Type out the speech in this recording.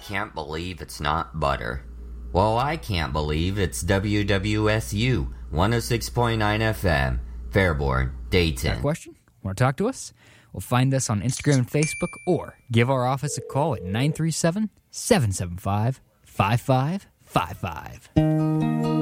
can't believe it's not butter. Well, I can't believe it's WWSU 106.9 FM, Fairborn, Dayton. Got a question? Want to talk to us? Well, find us on Instagram and Facebook, or give our office a call at 937-775-5555.